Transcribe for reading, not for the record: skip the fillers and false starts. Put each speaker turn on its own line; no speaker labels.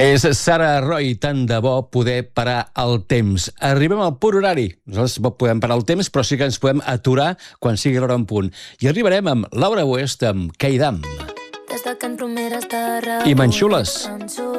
És Sara Roy, tant de bo poder parar el temps. Arribem al pur horari. Nosaltres podem parar el temps, però sí que ens podem aturar quan sigui l'hora en punt. I arribarem amb Laura West, amb Queidam. I Manxules.